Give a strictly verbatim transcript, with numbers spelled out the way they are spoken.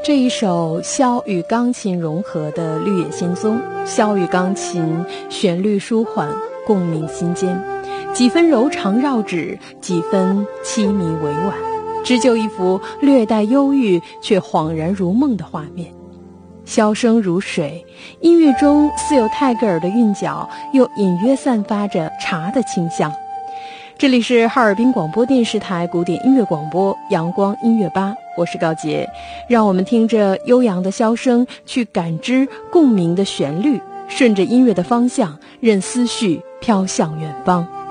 这一首箫与钢琴融合的《绿野仙踪》，箫与钢琴旋律舒缓，共鸣心间，几分柔肠绕指，几分凄迷委婉，织就一幅略带忧郁却恍然如梦的画面。箫声如水，音乐中似有泰戈尔的韵脚，又隐约散发着茶的清香。这里是哈尔滨广播电视台古典音乐广播阳光音乐吧，我是高洁，让我们听着悠扬的箫声，去感知共鸣的旋律，顺着音乐的方向，任思绪飘向远方。